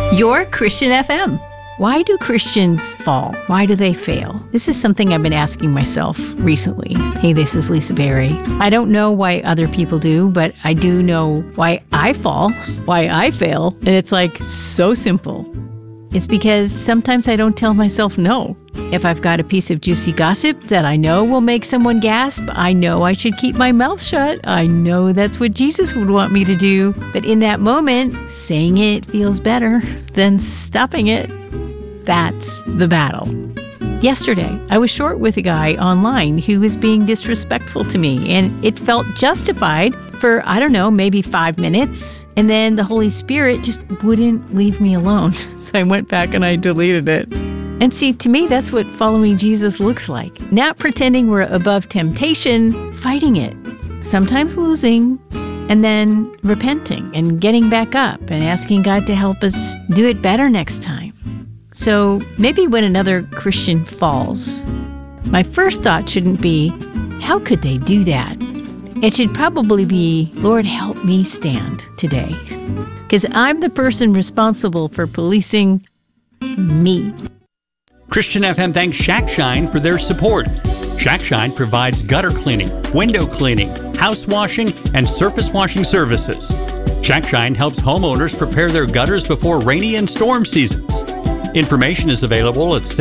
Your Christian FM. Why do Christians fall? Why do they fail? This is something I've been asking myself recently. Hey, this is Lisa Berry. I don't know why other people do, but I do know why I fall, why I fail. And it's like so simple. It's because sometimes I don't tell myself no. If I've got a piece of juicy gossip that I know will make someone gasp, I know I should keep my mouth shut. I know that's what Jesus would want me to do. But in that moment, saying it feels better than stopping it. That's the battle. Yesterday, I was short with a guy online who was being disrespectful to me, and it felt justified for, maybe 5 minutes. And then the Holy Spirit just wouldn't leave me alone. So I went back and I deleted it. And see, to me, that's what following Jesus looks like. Not pretending we're above temptation, fighting it, sometimes losing, and then repenting and getting back up and asking God to help us do it better next time. So maybe when another Christian falls, my first thought shouldn't be, how could they do that? It should probably be, Lord, help me stand today. Because I'm the person responsible for policing me. Christian FM thanks Shackshine for their support. Shackshine provides gutter cleaning, window cleaning, house washing, and surface washing services. Shackshine helps homeowners prepare their gutters before rainy and storm seasons. Information is available at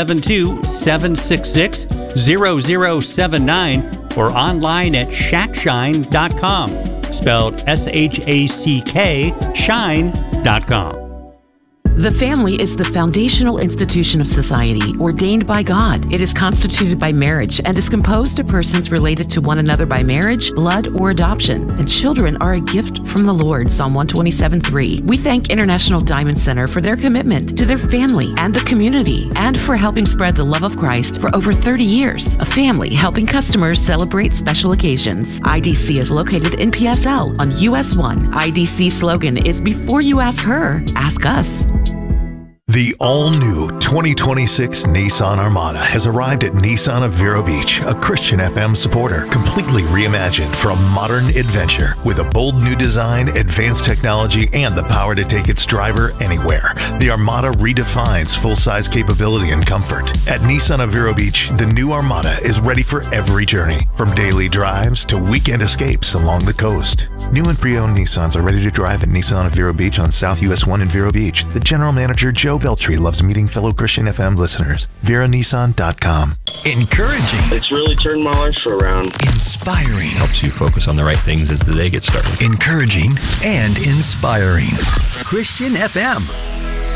772-766-0079 or online at shackshine.com, spelled S-H-A-C-K, shine.com. The family is the foundational institution of society ordained by God. It is constituted by marriage and is composed of persons related to one another by marriage, blood, or adoption. And children are a gift from the Lord, Psalm 127:3. We thank International Diamond Center for their commitment to their family and the community and for helping spread the love of Christ for over 30 years. A family helping customers celebrate special occasions. IDC is located in PSL on US 1. IDC slogan is before you ask her, ask us. The all-new 2026 Nissan Armada has arrived at Nissan of Vero Beach, a Christian FM supporter, completely reimagined for a modern adventure with a bold new design, advanced technology, and the power to take its driver anywhere. The Armada redefines full-size capability and comfort. At Nissan of Vero Beach, the new Armada is ready for every journey, from daily drives to weekend escapes along the coast. New and pre-owned Nissans are ready to drive at Nissan of Vero Beach on South US 1 in Vero Beach. The General Manager, Joe Veltri, loves meeting fellow Christian FM listeners. VeraNissan.com. Encouraging. It's really turned my life around. Inspiring. Helps you focus on the right things as the day gets started. Encouraging and inspiring. Christian FM.